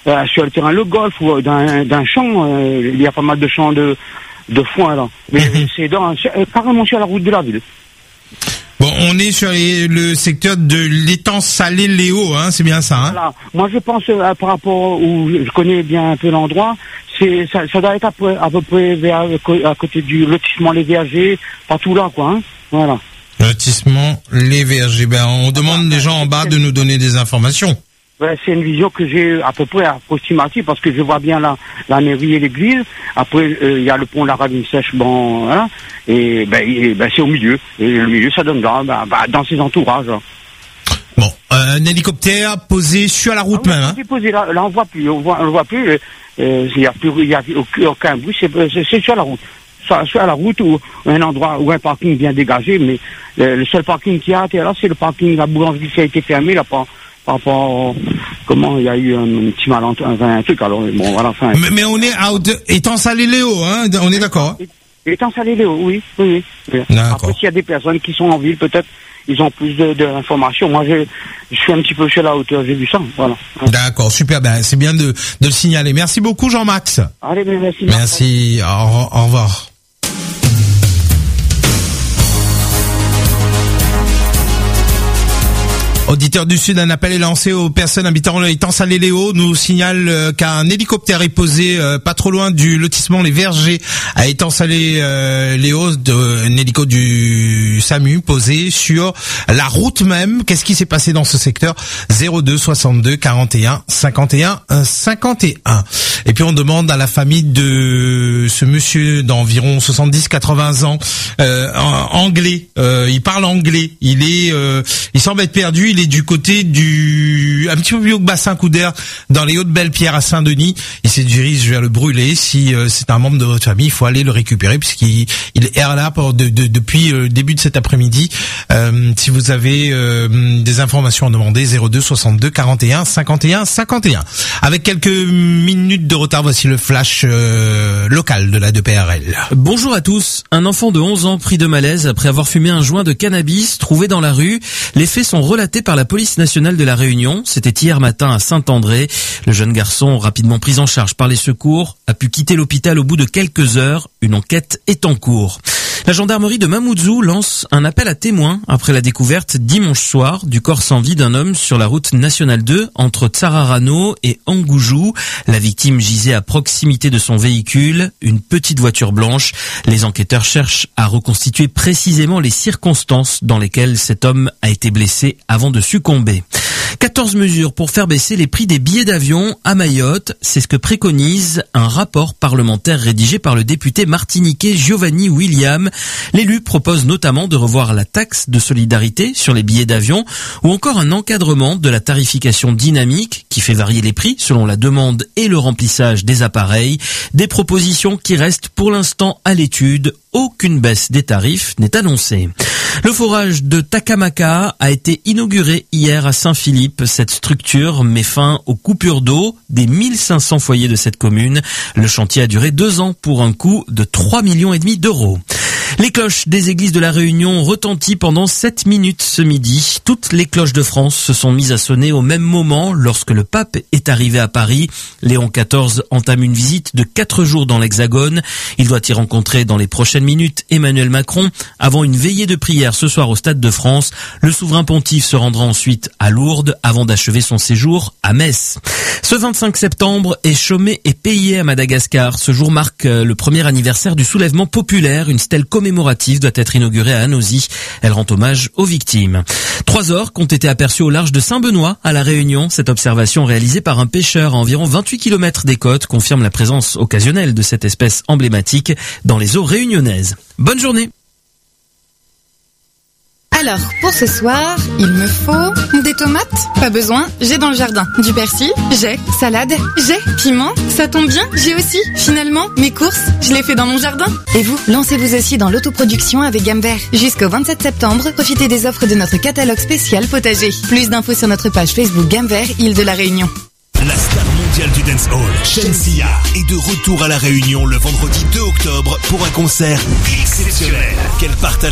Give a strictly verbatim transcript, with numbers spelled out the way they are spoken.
euh, sur le terrain le golf ou d'un, d'un champ, euh, il y a pas mal de champs de, de foin là. Mais mm-hmm. c'est dans, c'est carrément sur la route de la ville. Bon, on est sur les, le secteur de l'étang Salé-Léo, hein, c'est bien ça, hein? Voilà. Moi, je pense, euh, par rapport où je connais bien un peu l'endroit, c'est, ça, ça doit être à peu, à peu près vers, à côté du lotissement Les Vergers, partout là, quoi, hein. Voilà. Lotissement Les Vergers. Ben, on demande ah, les gens en bas de nous donner des informations. Ouais, c'est une vision que j'ai à peu près approximative parce que je vois bien la, la mairie et l'église. Après, il euh, y a le pont de la Ravine Sèche, bon, voilà. Et ben, et, ben c'est au milieu. Et le milieu, ça donne là, ben, ben, dans ses entourages. Là. Bon, euh, un hélicoptère posé sur la route ah, même. Hein. Posé là, là, on voit plus, on voit, on le voit plus. Il euh, y a plus, il y a aucun bruit. C'est, c'est, c'est sur la route. Soit, soit à la route ou un endroit ou un parking bien dégagé, mais le, le seul parking qu'il y a là, c'est le parking, la boulangerie qui a été fermée là, par par rapport comment il y a eu un, un petit malentendu, un, un truc, alors bon voilà. Enfin, mais, mais on est à étant Salé-Léo, hein, on est d'accord. Étant Salé-Léo, oui, oui, oui. Après, s'il y a des personnes qui sont en ville, peut-être ils ont plus de, de informations. Moi, je, je suis un petit peu sur la hauteur, j'ai vu ça, voilà. D'accord, super, ben c'est bien de, de le signaler. Merci beaucoup, Jean-Max. Allez, ben, merci. Merci, au, au revoir. Auditeur du Sud, un appel est lancé aux personnes habitant l'étang Salé-Léo. Nous signale euh, qu'un hélicoptère est posé euh, pas trop loin du lotissement Les Vergers à étang Salé-Léo, un hélico du SAMU posé sur la route même. Qu'est-ce qui s'est passé dans ce secteur? Zéro deux soixante-deux quarante et un cinquante et un cinquante et un. Et puis on demande à la famille de ce monsieur d'environ soixante-dix quatre-vingts ans, euh, anglais, euh, il parle anglais, il est, euh, il semble être perdu. Il est du côté du, un petit peu plus haut que Bassin-Couder, dans les Hautes-Belles-Pierres à Saint-Denis. Il se dirige vers le Brûlé. Si euh, c'est un membre de votre famille, il faut aller le récupérer puisqu'il il est là pour de, de, depuis le début de cet après-midi. Euh, si vous avez euh, des informations à demander, zéro deux soixante-deux quarante et un cinquante et un cinquante et un. Avec quelques minutes de retard, voici le flash euh, local de la deux P R L. Bonjour à tous. Un enfant de onze ans pris de malaise après avoir fumé un joint de cannabis trouvé dans la rue. Les faits sont relatés par la police nationale de la Réunion. C'était hier matin à Saint-André. Le jeune garçon, rapidement pris en charge par les secours, a pu quitter l'hôpital au bout de quelques heures. Une enquête est en cours. La gendarmerie de Mamoudzou lance un appel à témoins après la découverte dimanche soir du corps sans vie d'un homme sur la route nationale deux entre Tsararano et Angoujou. La victime gisait à proximité de son véhicule, une petite voiture blanche. Les enquêteurs cherchent à reconstituer précisément les circonstances dans lesquelles cet homme a été blessé avant de succomber. quatorze mesures pour faire baisser les prix des billets d'avion à Mayotte. C'est ce que préconise un rapport parlementaire rédigé par le député martiniquais Giovanni William. L'élu propose notamment de revoir la taxe de solidarité sur les billets d'avion ou encore un encadrement de la tarification dynamique qui fait varier les prix selon la demande et le remplissage des appareils. Des propositions qui restent pour l'instant à l'étude. Aucune baisse des tarifs n'est annoncée. Le forage de Takamaka a été inauguré hier à Saint-Philippe. Cette structure met fin aux coupures d'eau des mille cinq cents foyers de cette commune. Le chantier a duré deux ans pour un coût de trois millions et demi d'euros. Les cloches des églises de la Réunion retentissent pendant sept minutes ce midi. Toutes les cloches de France se sont mises à sonner au même moment lorsque le pape est arrivé à Paris. Léon quatorze entame une visite de quatre jours dans l'Hexagone. Il doit y rencontrer dans les prochaines minutes Emmanuel Macron avant une veillée de prière ce soir au Stade de France. Le souverain pontife se rendra ensuite à Lourdes avant d'achever son séjour à Metz. Ce vingt-cinq septembre est chômé et payé à Madagascar. Ce jour marque le premier anniversaire du soulèvement populaire. Une stèle commémorative doit être inaugurée à Anosy. Elle rend hommage aux victimes. Trois orques ont été aperçus au large de Saint-Benoît à La Réunion. Cette observation réalisée par un pêcheur à environ vingt-huit kilomètres des côtes confirme la présence occasionnelle de cette espèce emblématique dans les eaux réunionnaises. Bonne journée. Alors, pour ce soir, il me faut des tomates. Pas besoin, j'ai dans le jardin. Du persil, j'ai. Salade, j'ai. Piment, ça tombe bien, j'ai aussi. Finalement, mes courses, je les fais dans mon jardin. Et vous, lancez-vous aussi dans l'autoproduction avec Gamme Vert. Jusqu'au vingt-sept septembre, profitez des offres de notre catalogue spécial potager. Plus d'infos sur notre page Facebook Gamme Vert, Île de la Réunion. La star mondiale du dancehall, Shensia, est de retour à La Réunion le vendredi deux octobre pour un concert exceptionnel qu'elle partage